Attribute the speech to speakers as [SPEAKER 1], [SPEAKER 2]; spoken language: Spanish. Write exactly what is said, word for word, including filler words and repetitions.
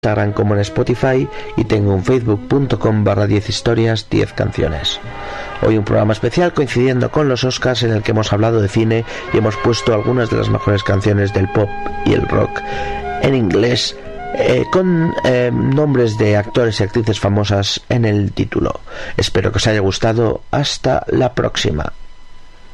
[SPEAKER 1] Instagram como en Spotify y tengo un facebook punto com barra diez historias diez canciones. Hoy un programa especial coincidiendo con los Oscars en el que hemos hablado de cine y hemos puesto algunas de las mejores canciones del pop y el rock en inglés eh, con eh, nombres de actores y actrices famosas en el título. Espero que os haya gustado. Hasta la próxima.